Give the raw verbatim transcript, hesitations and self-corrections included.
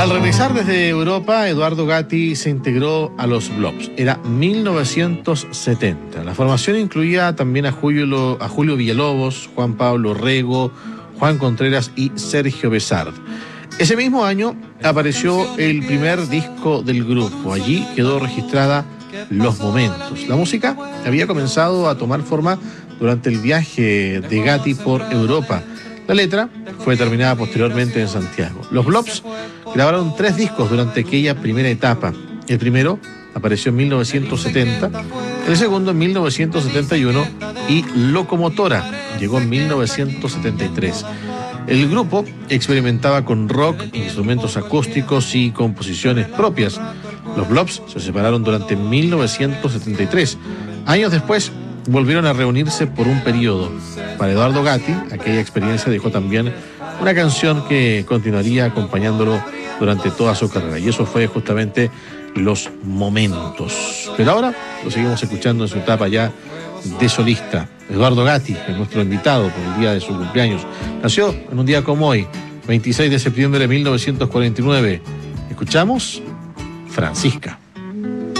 Al regresar desde Europa, Eduardo Gatti se integró a los Blobs. Era mil novecientos setenta. La formación incluía también a Julio, a Julio Villalobos, Juan Pablo Rego, Juan Contreras y Sergio Besard. Ese mismo año apareció el primer disco del grupo. Allí quedó registrada Los Momentos. La música había comenzado a tomar forma durante el viaje de Gatti por Europa. La letra fue terminada posteriormente en Santiago. Los Blobs grabaron tres discos durante aquella primera etapa. El primero apareció en mil novecientos setenta, el segundo en mil novecientos setenta y uno y Locomotora llegó en mil novecientos setenta y tres. El grupo experimentaba con rock, instrumentos acústicos y composiciones propias. Los Blobs se separaron durante mil novecientos setenta y tres. Años después volvieron a reunirse por un periodo. Para Eduardo Gatti, aquella experiencia dejó también una canción que continuaría acompañándolo durante toda su carrera, y eso fue justamente Los Momentos. Pero ahora lo seguimos escuchando en su etapa ya de solista. Eduardo Gatti es nuestro invitado por el día de su cumpleaños. Nació en un día como hoy, veintiséis de septiembre de mil novecientos cuarenta y nueve. Escuchamos Francisca.